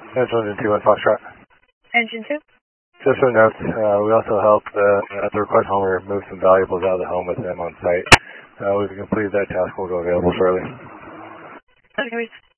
Central Engine 2 on Foxtrot. Engine 2? Just some notes. We also helped the request homeowner move some valuables out of the home with them on site. We've completed that task. We'll go available shortly. Okay.